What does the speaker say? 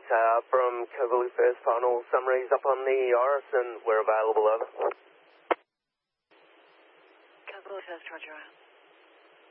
from Covally First, final summaries up on the Iris, and we're available, over. Covally First, roger.